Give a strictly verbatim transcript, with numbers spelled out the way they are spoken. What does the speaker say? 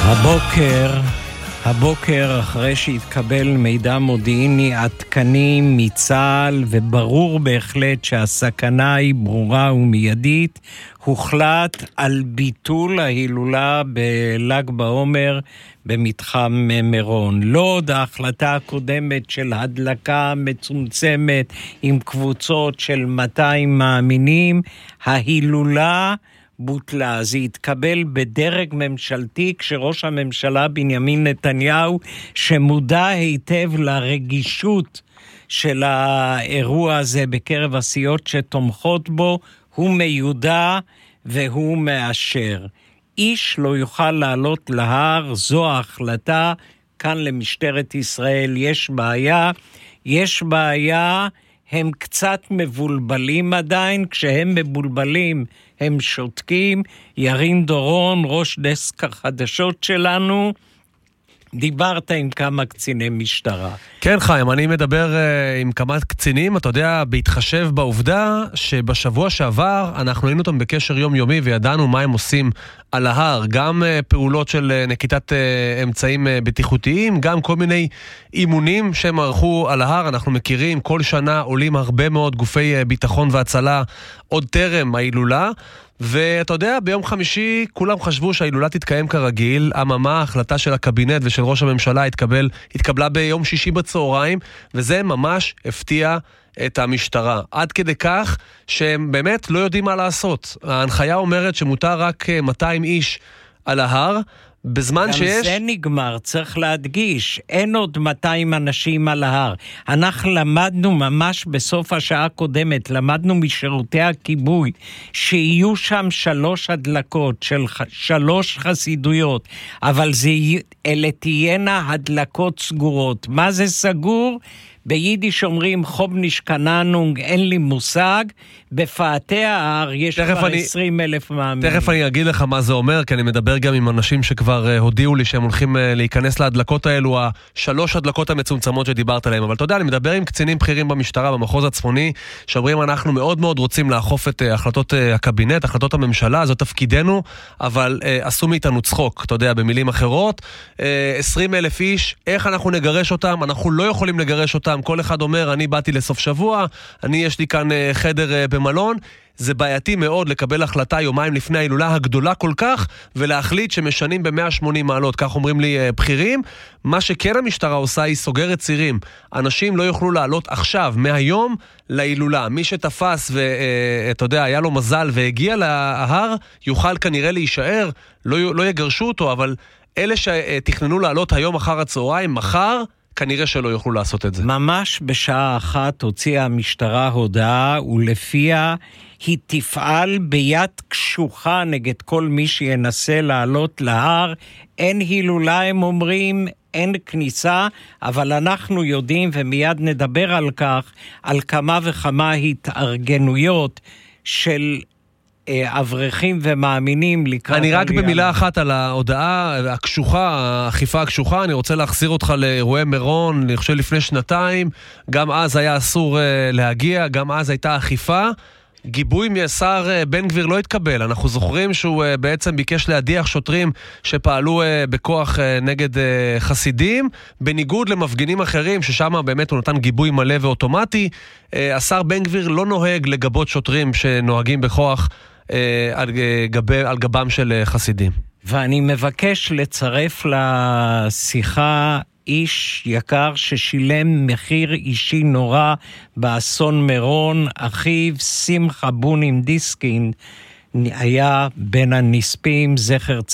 הבוקר, הבוקר אחרי שהתקבל מידע מודיעיני עדכני מצה"ל וברור בהחלט שהסכנה היא ברורה ומיידית, הוחלט על ביטול ההילולה בל"ג בעומר במתחם מירון. לא עוד ההחלטה הקודמת של הדלקה מצומצמת עם קבוצות של מאתיים מאמינים, ההילולה בוטלה. זה התקבל בדרג ממשלתי כשראש הממשלה בנימין נתניהו, שמודע היטב לרגישות של האירוע הזה בקרב הסיעות שתומכות בו, הוא מיודע והוא מאשר. איש לא יוכל לעלות להר, זו ההחלטה. כאן למשטרת ישראל יש בעיה, יש בעיה, הם קצת מבולבלים עדיין, כשהם מבולבלים הם שותקים. ירין דורון, ראש דסק החדשות שלנו, דיברת עם כמה קציני משטרה. כן חיים, אני מדבר uh, עם כמה קצינים, אתה יודע, בהתחשב בעובדה שבשבוע שעבר אנחנו היינו אותם בקשר יומיומי וידענו מה הם עושים על ההר, גם uh, פעולות של uh, נקיטת uh, אמצעים uh, בטיחותיים, גם כל מיני אימונים שהם ערכו על ההר. אנחנו מכירים, כל שנה עולים הרבה מאוד גופי uh, ביטחון והצלה עוד טרם ההילולה, ואתה יודע, ביום חמישי כולם חשבו שההילולה תתקיים כרגיל. אממה, ההחלטה של הקבינט ושל ראש הממשלה התקבל, התקבלה ביום שישי בצהריים, וזה ממש הפתיע את המשטרה. עד כדי כך שהם באמת לא יודעים מה לעשות. ההנחיה אומרת שמותר רק מאתיים איש על ההר, בזמן גם שיש... גם זה נגמר, צריך להדגיש, אין עוד מאתיים אנשים על ההר. אנחנו למדנו ממש בסוף השעה הקודמת, למדנו משירותי הכיבוי, שיהיו שם שלוש הדלקות של שלוש חסידויות, אבל זה, אלה תהיינה הדלקות סגורות. מה זה סגור? ביידיש אומרים חוב נשכננונג, אין לי מושג. בפאתי ההר יש כבר אני, עשרים אלף מאמינים. תכף אני אגיד לך מה זה אומר, כי אני מדבר גם עם אנשים שכבר uh, הודיעו לי שהם הולכים uh, להיכנס להדלקות האלו, השלוש הדלקות המצומצמות שדיברת עליהם. אבל אתה יודע, אני מדבר עם קצינים בכירים במשטרה במחוז הצפוני, שאומרים אנחנו מאוד מאוד רוצים לאכוף את uh, החלטות uh, הקבינט, החלטות הממשלה, זאת תפקידנו, אבל uh, עשו מאיתנו צחוק, אתה יודע, במילים אחרות, uh, עשרים אלף איש, איך אנחנו נגרש אותם? אנחנו לא יכולים לגרש אותם. כל אחד אומר, אני באתי לסוף שבוע, אני יש לי כאן uh, חדר uh, במלון. זה בעייתי מאוד לקבל החלטה יומיים לפני ההילולה הגדולה כל כך, ולהחליט שמשנים ב-מאה ושמונים מעלות, כך אומרים לי uh, בכירים. מה שכן המשטרה עושה היא סוגרת צירים. אנשים לא יוכלו לעלות עכשיו, מהיום להילולה. מי שתפס ואתה uh, יודע, היה לו מזל והגיע להר, יוכל כנראה להישאר, לא, לא יגרשו אותו, אבל אלה שתכננו לעלות היום אחר הצהריים, מחר, כנראה שלא יוכלו לעשות את זה. ממש בשעה אחת הוציאה המשטרה הודעה, ולפיה היא תפעל ביד קשוחה נגד כל מי שינסה לעלות להר. אין הילולה, הם אומרים, אין כניסה, אבל אנחנו יודעים, ומיד נדבר על כך, על כמה וכמה התארגנויות של אברכים ומאמינים לקראת... אני רק במילה אחת על ההודעה הקשוחה, האכיפה הקשוחה, אני רוצה להחזיר אותך לאירועי מירון, אני חושב לפני שנתיים, גם אז היה אסור להגיע, גם אז הייתה אכיפה, גיבוי מהשר בן גביר לא התקבל. אנחנו זוכרים שהוא בעצם ביקש להדיח שוטרים שפעלו בכוח נגד חסידים, בניגוד למפגינים אחרים ששם באמת הוא נתן גיבוי מלא ואוטומטי. השר בן גביר לא נוהג לגבות שוטרים שנוהגים בכוח על, גב, על גבם של חסידים. ואני מבקש לצרף לשיחה איש יקר ששילם מחיר אישי נורא באסון מירון. אחיו שמחה בונים דיסקין היה בין הנספים, זכר